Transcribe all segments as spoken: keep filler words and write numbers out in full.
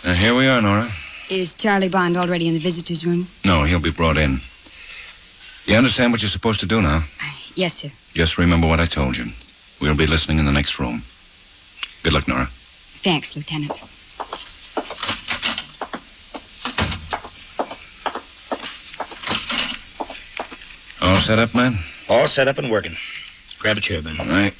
Uh, here we are, Nora. Is Charlie Bond already in the visitor's room? No, he'll be brought in. You understand what you're supposed to do now? Uh, yes, sir. Just remember what I told you. We'll be listening in the next room. Good luck, Nora. Thanks, Lieutenant. All set up, man? All set up and working. Grab a chair, Ben. All right.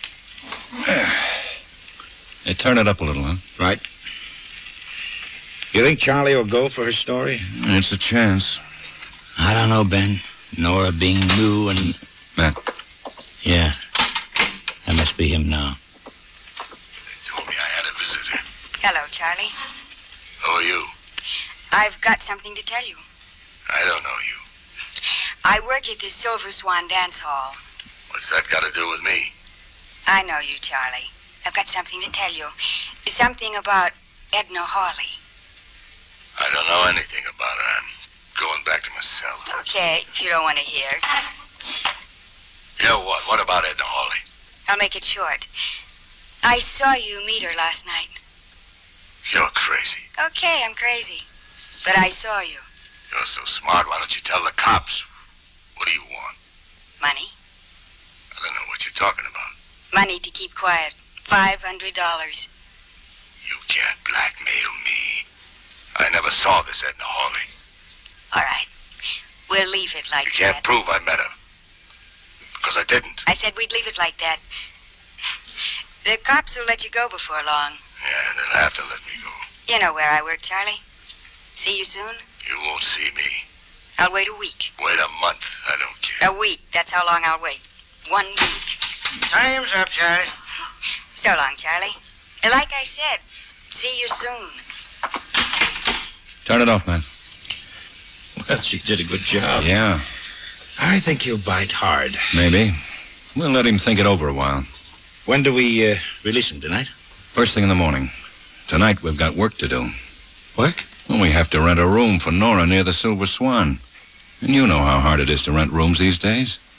Hey, turn it up a little, huh? Right. You think Charlie will go for his story? It's a chance. I don't know, Ben. Nora being new and... Matt. Yeah. That must be him now. They told me I had a visitor. Hello, Charlie. Who are you? I've got something to tell you. I don't know you. I work at this Silver Swan dance hall. What's that got to do with me? I know you, Charlie. I've got something to tell you. Something about Edna Hawley. I don't know anything about her. I'm going back to my cell. Okay, if you don't want to hear. Yeah, what? What about Edna Hawley? I'll make it short. I saw you meet her last night. You're crazy. Okay, I'm crazy. But I saw you. You're so smart. Why don't you tell the cops? What do you want? Money? I don't know what you're talking about. Money to keep quiet. Five hundred dollars. You can't blackmail me. I never saw this Edna Hawley. All right. We'll leave it like You can't that. prove I met her. Because I didn't. I said we'd leave it like that. The cops will let you go before long. Yeah, they'll have to let me go. You know where I work, Charlie. See you soon? You won't see me. I'll wait a week. Wait a month. I don't care. A week. That's how long I'll wait. One week. Time's up, Charlie. So long, Charlie. Like I said, see you soon. Turn it off, man. Well, she did a good job. Yeah, I think he'll bite hard. maybe. We'll let him think it over a while. When do we uh, release him? Tonight? First thing in the morning. Tonight, we've got work to do. Work? Well, we have to rent a room for Nora near the Silver Swan. And you know how hard it is to rent rooms these days.